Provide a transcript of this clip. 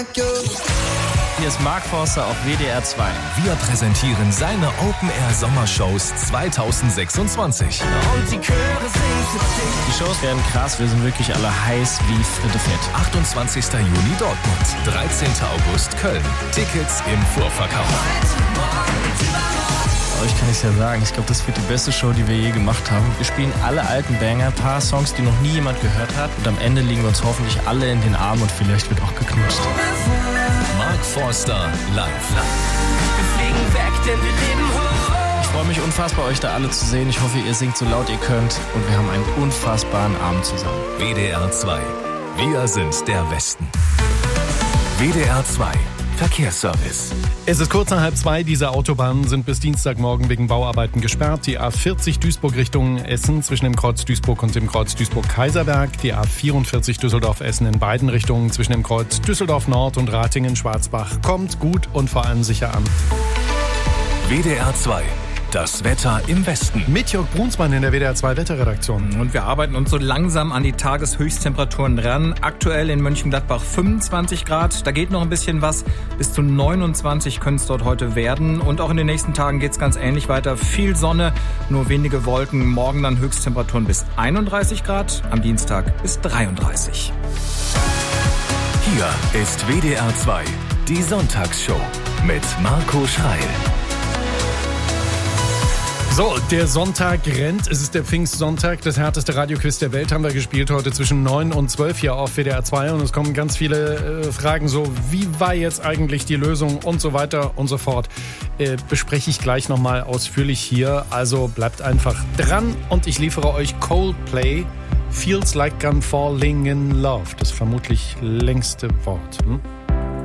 Hier ist Mark Forster auf WDR 2. Wir präsentieren seine Open-Air-Sommershows 2026. Und die Chöre singen für dich. Die Shows werden krass, wir sind wirklich alle heiß wie Fritte Fett. 28. Juni Dortmund, 13. August Köln. Tickets im Vorverkauf. Euch kann ich es ja sagen, ich glaube, das wird die beste Show, die wir je gemacht haben. Wir spielen alle alten Banger, ein paar Songs, die noch nie jemand gehört hat. Und am Ende liegen wir uns hoffentlich alle in den Armen und vielleicht wird auch geknutscht. Mark Forster live. Wir fliegen weg, denn wir leben hoch. Ich freue mich unfassbar, euch da alle zu sehen. Ich hoffe, ihr singt so laut ihr könnt. Und wir haben einen unfassbaren Abend zusammen. WDR 2. Wir sind der Westen. WDR 2. Verkehrsservice. Es ist kurz nach 1:30. Diese Autobahnen sind bis Dienstagmorgen wegen Bauarbeiten gesperrt. Die A40 Duisburg Richtung Essen zwischen dem Kreuz Duisburg und dem Kreuz Duisburg-Kaiserberg. Die A44 Düsseldorf-Essen in beiden Richtungen zwischen dem Kreuz Düsseldorf-Nord und Ratingen-Schwarzbach. Kommt gut und vor allem sicher an. WDR 2. Das Wetter im Westen. Mit Jörg Brunsmann in der WDR 2 Wetterredaktion. Und wir arbeiten uns so langsam an die Tageshöchsttemperaturen ran. Aktuell in Mönchengladbach 25 Grad. Da geht noch ein bisschen was. Bis zu 29 können es dort heute werden. Und auch in den nächsten Tagen geht es ganz ähnlich weiter. Viel Sonne, nur wenige Wolken. Morgen dann Höchsttemperaturen bis 31 Grad. Am Dienstag bis 33. Hier ist WDR 2. Die Sonntagsshow mit Marco Schreil. So, der Sonntag rennt. Es ist der Pfingstsonntag. Das härteste Radioquiz der Welt haben wir gespielt heute zwischen 9 und 12 hier auf WDR 2. Und es kommen ganz viele Fragen so, wie war jetzt eigentlich die Lösung und so weiter und so fort. Bespreche ich gleich nochmal ausführlich hier. Also bleibt einfach dran und ich liefere euch Coldplay. Feels like I'm falling in love. Das vermutlich längste Wort.